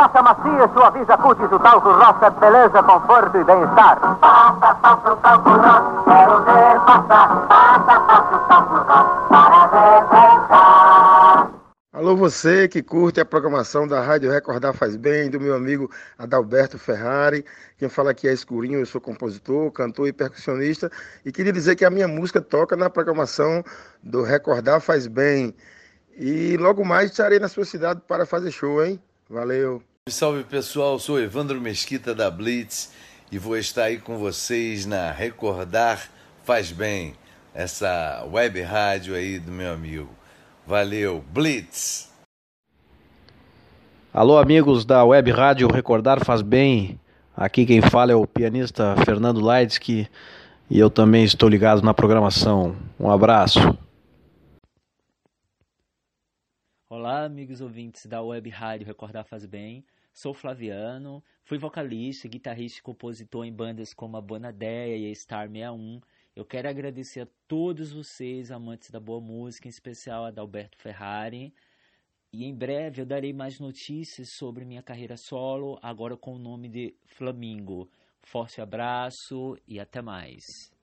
Massa macia suaviza cutis, o talco roça beleza, conforto e bem-estar. Passa, passa o talco roça, quero ver passar. Passa, passa o talco roça, para refrescar. Alô, você que curte a programação da Rádio Recordar Faz Bem, do meu amigo Adalberto Ferrari. Quem fala aqui é Escurinho, eu sou compositor, cantor e percussionista. E queria dizer que a minha música toca na programação do Recordar Faz Bem. E logo mais estarei na sua cidade para fazer show, hein? Valeu! Salve pessoal, sou Evandro Mesquita da Blitz e vou estar aí com vocês na Recordar Faz Bem, essa web rádio aí do meu amigo. Valeu, Blitz! Alô, amigos da web rádio Recordar Faz Bem. Aqui quem fala é o pianista Fernando Leidsky e eu também estou ligado na programação. Um abraço. Olá, amigos ouvintes da web rádio Recordar Faz Bem. Sou Flaviano, fui vocalista, guitarrista e compositor em bandas como a Bonadeia e a Star 61. Eu quero agradecer a todos vocês, amantes da boa música, em especial a Adalberto Ferrari. E em breve eu darei mais notícias sobre minha carreira solo, agora com o nome de Flamingo. Forte abraço e até mais.